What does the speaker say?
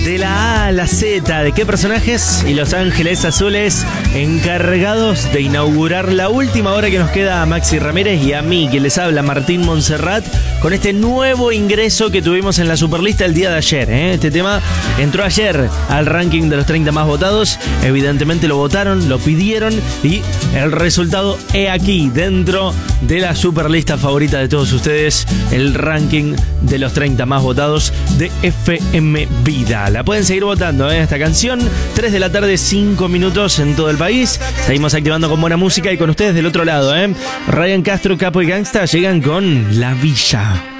De la A a la Z, ¿de qué personajes? Y Los Ángeles Azules encargados de inaugurar la última hora que nos queda a Maxi Ramírez y a mí, que les habla Martín Montserrat, con este nuevo ingreso que tuvimos en la Superlista el día de ayer. Este tema entró ayer al ranking de los 30 más votados. Evidentemente lo votaron, lo pidieron y el resultado he aquí, dentro de la Superlista favorita de todos ustedes, el ranking de los 30 más votados de FM Vida. La pueden seguir votando, esta canción, 3 de la tarde, 5 minutos en todo el país. Seguimos activando con buena música y con ustedes del otro lado, Ryan Castro, Capo y Gangsta llegan con La Villa.